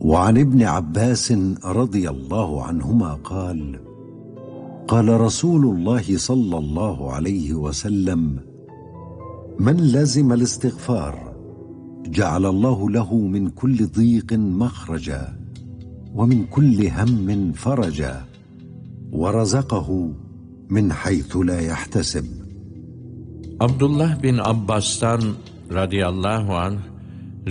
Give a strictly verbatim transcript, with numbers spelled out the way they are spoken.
وعن ابن عباس رضي الله عنهما قال: قال رسول الله صلى الله عليه وسلم: من لزم الاستغفار جعل الله له من كل ضيق مخرجا ومن كل هم فرجا ورزقه من حيث لا يحتسب. Abdullah bin Abbas'tan radıyallahu anh